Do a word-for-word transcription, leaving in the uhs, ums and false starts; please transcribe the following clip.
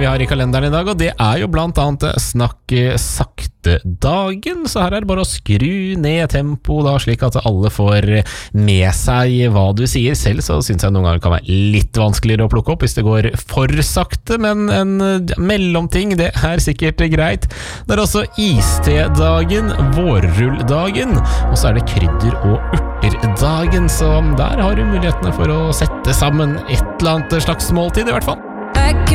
vi har i kalenderen i dag, og det er jo blant annet Snakke sakte-dagen, så her er det bare å skru ned tempo da, slik at alle får med seg hva du sier. Selv så synes jeg noen ganger det kan være litt vanskeligere å plukke opp hvis det går for sakte, men en mellomting, det er sikkert greit. Det er også iste-dagen, vårrulldagen, og så er det krydder- og urter-dagen, så der har du mulighetene for å sette sammen et eller annet slags måltid i hvert fall.